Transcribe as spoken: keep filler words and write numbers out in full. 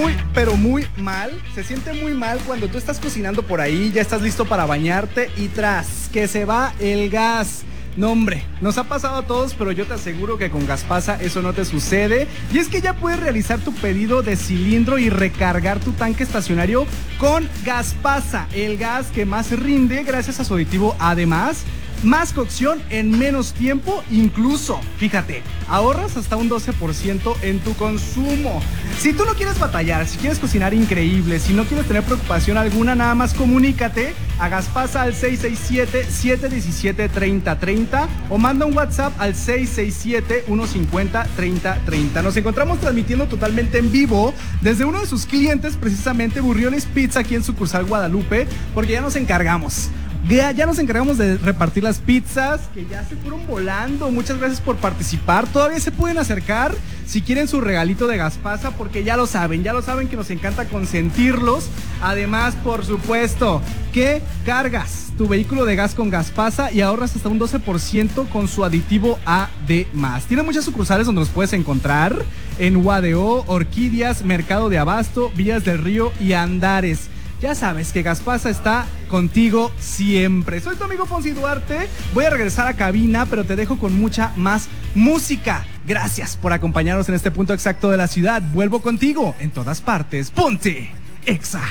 muy, pero muy mal. Se siente muy mal cuando tú estás cocinando por ahí, ya estás listo para bañarte y tras que se va el gas. No, hombre, nos ha pasado a todos, pero yo te aseguro que con Gaspasa eso no te sucede. Y es que ya puedes realizar tu pedido de cilindro y recargar tu tanque estacionario con Gaspasa, el gas que más rinde gracias a su aditivo. Además, más cocción en menos tiempo, incluso, fíjate, ahorras hasta un doce por ciento en tu consumo. Si tú no quieres batallar, si quieres cocinar increíble, si no quieres tener preocupación alguna, nada más comunícate a Gaspasa al seis seis siete, siete uno siete, tres cero tres cero o manda un WhatsApp al seis seis siete, uno cinco cero, tres cero tres cero. Nos encontramos transmitiendo totalmente en vivo desde uno de sus clientes, precisamente Burriones Pizza, aquí en sucursal Guadalupe, porque ya nos encargamos. Ya, ya nos encargamos de repartir las pizzas que ya se fueron volando. Muchas gracias por participar. Todavía se pueden acercar si quieren su regalito de Gaspasa, porque ya lo saben, ya lo saben que nos encanta consentirlos. Además, por supuesto, que cargas tu vehículo de gas con Gaspasa y ahorras hasta un doce por ciento con su aditivo A D más. Tiene muchas sucursales donde los puedes encontrar en U A D O, Orquídeas, Mercado de Abasto, Villas del Río y Andares. Ya sabes que Gaspasa está contigo siempre. Soy tu amigo Fonsi Duarte. Voy a regresar a cabina, pero te dejo con mucha más música. Gracias por acompañarnos en este punto exacto de la ciudad. Vuelvo contigo en todas partes. Ponte Exa.